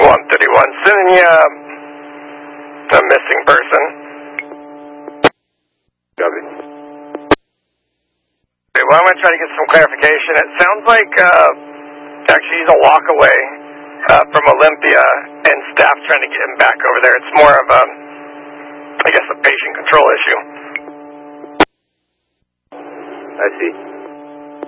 131, sending you a missing person. Copy. Okay, well, I'm going to try to get some clarification. It sounds like actually he's a walk away from Olympia, and staff's trying to get him back over there. It's more of a, I guess, a patient control issue. I see.